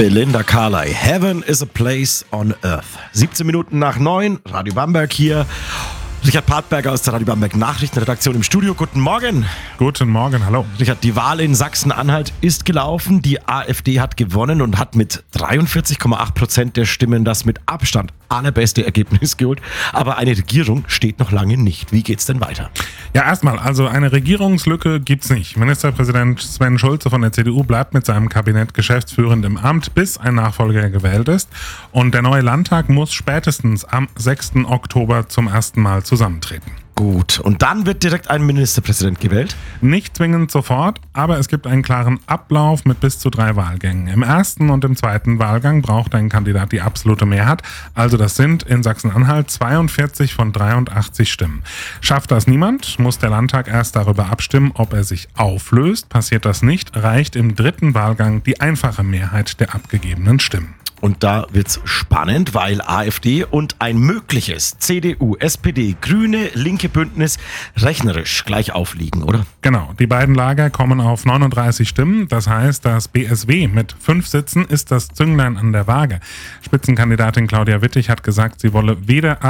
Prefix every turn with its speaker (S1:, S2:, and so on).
S1: Belinda Carlisle, Heaven is a place on earth. 17 Minuten nach 9, Radio Bamberg hier. Richard Partberger aus der Radio Bamberg Nachrichtenredaktion im Studio. Guten Morgen.
S2: Guten Morgen, hallo.
S1: Richard, die Wahl in Sachsen-Anhalt ist gelaufen. Die AfD hat gewonnen und hat mit 43,8% der Stimmen das mit Abstand allerbeste Ergebnis geholt. Aber eine Regierung steht noch lange nicht. Wie geht's denn weiter?
S2: Ja, erstmal, also eine Regierungslücke gibt's nicht. Ministerpräsident Sven Schulze von der CDU bleibt mit seinem Kabinett geschäftsführend im Amt, bis ein Nachfolger gewählt ist. Und der neue Landtag muss spätestens am 6. Oktober zum ersten Mal zusammentreten.
S1: Gut, und dann wird direkt ein Ministerpräsident gewählt?
S2: Nicht zwingend sofort, aber es gibt einen klaren Ablauf mit bis zu 3 Wahlgängen. Im ersten und im zweiten Wahlgang braucht ein Kandidat die absolute Mehrheit. Also das sind in Sachsen-Anhalt 42 von 83 Stimmen. Schafft das niemand, muss der Landtag erst darüber abstimmen, ob er sich auflöst. Passiert das nicht, reicht im dritten Wahlgang die einfache Mehrheit der abgegebenen Stimmen.
S1: Und da wird's spannend, weil AfD und ein mögliches CDU, SPD, Grüne, linke Bündnis rechnerisch gleich aufliegen, oder?
S2: Genau, die beiden Lager kommen auf 39 Stimmen. Das heißt, das BSW mit 5 Sitzen ist das Zünglein an der Waage. Spitzenkandidatin Claudia Wittig hat gesagt, sie wolle weder